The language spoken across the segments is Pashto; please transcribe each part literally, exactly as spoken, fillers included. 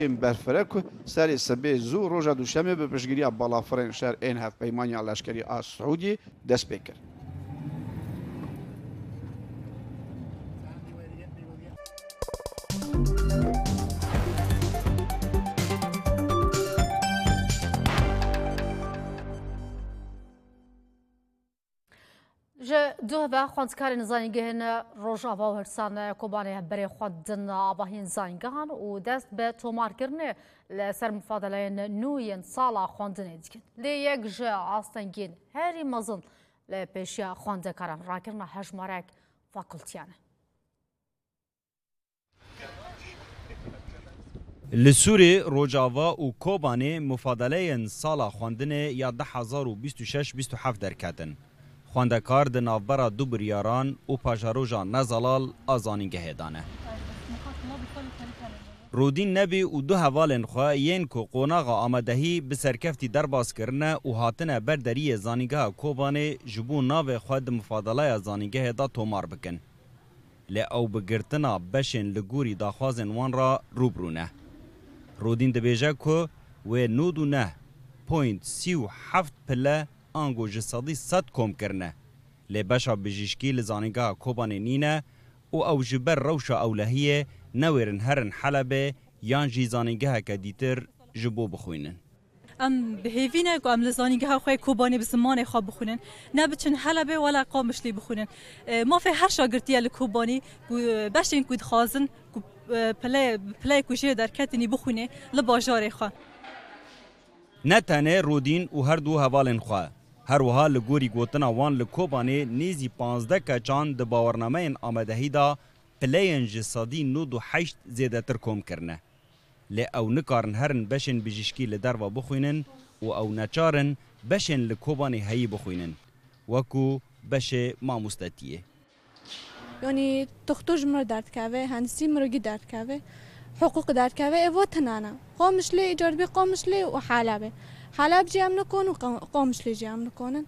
برفرق سری سبی زو روزا دوشنبه به پشگیری بالافرین شهر این هفت پیمانی لشکری آ سعودی دست بکر. دو به خواندکاران زانینگهن روژاوا و هرسان کوبانه بری خواندن آباهین زانینگهان و دست به تومار کردن لسر مفادلین نوین سالا خواندن دیگن. لی یک جا آستنگین هری مزن لپیشیا خواندکاران راکرنا هجمارک فاکولتیانه. لسوری روجاوا و کوبانه مفادلین سالا خواندن یا ده هزار و بیست و شش بیست و هفت درکتن. خواندکار د ناوبرا دو بریاران و پاژاروژا نزالال آزانینگه هدانه. رودین نبی و دو هوالن خواه ین که قوناغا آمدهی بسرکفتی درباس کرنه و هاتنه بردری زانینگه کوبانه جبو ناو خواه د مفادلای زانینگه هدا تومار بکن. لی او بگرتنا بشن لگوری داخوازن وان را روبرونه. رودین دبیجه که و نودو نه پوینت سی و هفت پله آنگو جسادی صد کم کرنه لی بشا بجیشکی لزانگاه کوبانه نینه و او جبر روشا اولهیه نویرن هرن حلبه یان جی زانگاه که دیتر جبو بخوینن. ام بهیوینه که ام لزانگاه خواه کوبانه بزمان خواه بخونن نه بچن حلبه ولا قامش لی بخونن. ما فی هر شاگرتیه لکوبانی بشین کود خازن پلی پلی کوچه در کتنی بخونه لباجار خواه. نه تنه رودین و هر دو هوالن خواه. هر وها لگوری گوتنا وان لکوبانه نیزی پانزده کچان د باورنامه آمدهی دا پلین جسادی نود و حشت زیده تر کم کرنه. لی او نکارن هرن بشن بجیشکی لدر و بخوینن و او نچارن بشن لکوبانه هایی بخوینن. وکو بشه ما مستطیه. یعنی تختوج مرا درد کهوه، هندسی مرگی درد کهوه، حقوق درد کهوه ایوه تنانه. قامش لی ایجار بی قامش لی و حلبه. حلب جام نکن و قامش لی جام نکنن.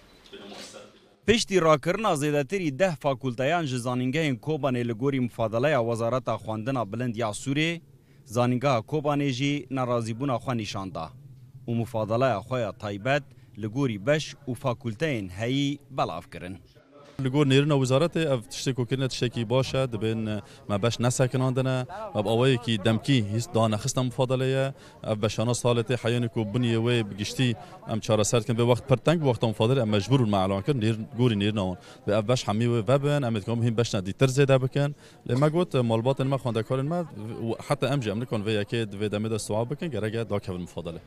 پشتی راکرنا زیادتری ده فاکولتایان جزانینگه کوبانه لگوری مفادله وزارت خواندن بلند یا سوری زانینگه کوبانه جی نرازیبون خوا نشانده و مفادله خواه تایبت لگوری بش و فاکولتاین هایی بلاف کرن. لگور نیرنا وزارت اف تشتکو کرنه تشتکی باشه دبین ما باش نسکناندنه اب اوایی کی دمکی هیست دانه خستم مفادله اف بشانا سالته حیانی کو بنیه وی بگشتی ام چهار سر کن به وقت پرتنگ به وقت مفادله ام مجبور معلوم کن نیر گوری نیرنا اون به اف باش حمی و وبن ام کم هم باش ندی تر زیاده بکن لما گوت مالبات ما خونده کارن ما حتی ام جی ام نکن وی اکید وی دمید استواب بکن گرگه داک المفادله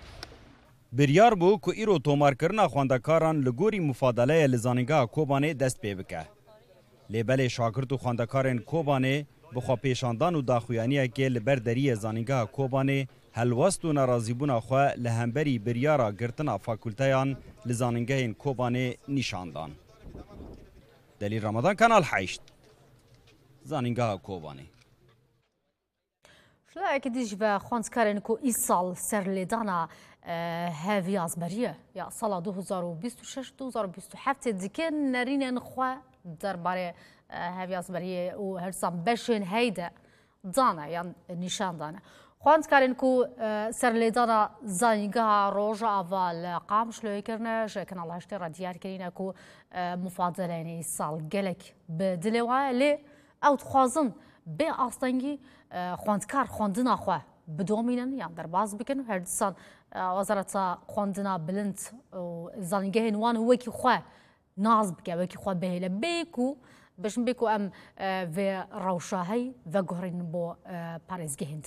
بریار بو که ایرو تومار کرنا خواندکاران لگوری مفادله لزانگاه کوبانه دست پی بکه. لیبل شاگرد و خواندکاران کوبانه بخوا پیشاندان و داخویانیه که لبردری زانگاه کوبانه هلوست و نرازیبون خواه لهمبری بریارا گرتنا فاکولتایان لزانگاه کوبانه نشاندان. دلیل رمضان کانال حیشت زانگاه کوبانه. شلا اكيدش با خواندکاران کو ایسال سر لیدانا هاوی ازبریه یا سال دو هزار و بیست و شش دو هزار و بیست و هفت دیگه نرین خوا درباره هاوی ازبریه و هرسان بشین هیده دانه یا نشان دانه خواندکاران کو سر لیدانا زانگاه روژا اول قامش لوی کرنه جکن الله اشترا دیار کرینه کو مفاضلین ایسال گلک بدلوه لی او تخوازن به آستانگی خواندکار خواندنا خواه بدومینن یان در باز بکن هر دسان وزارت خواندنا بلند و زانگه نوان وکی خواه ناز بکه وکی خواه بهله بیکو بشن بیکو ام و روشاهی و گهرین بو پارزگه هند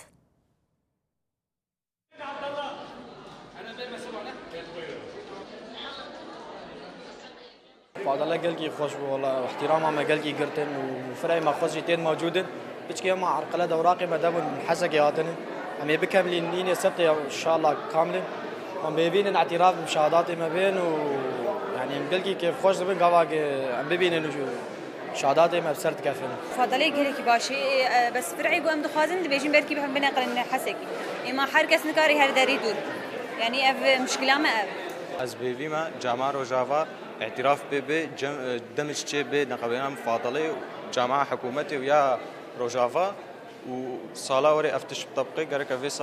فاضل قلقي خوش والله واحترام ما قلقي قرتن وفري ما خوش جتين موجودين بتشكي ما عرقله دوراقي ما دام حسك ياتن هم يبكمل النين سبت ان شاء الله كامله هم بيبين اعتراف بشهاداتي ما بين و يعني قلقي كيف خوش بين قواق عم بيبين انه شهاداتي ما بسرت كافين فاضلي قلقي باشي بس فرعي قوم دخازن بيجين بركي بهم بنقل حسكي ما حركس نكاري هر داري دور يعني اف مشكله ما از بيفيما جامعه روجافا اعتراف به دمج چه به نقابیان فاضله جامعه حکومتی و یا روجافا وصالا وري افتش بطبقي قرك في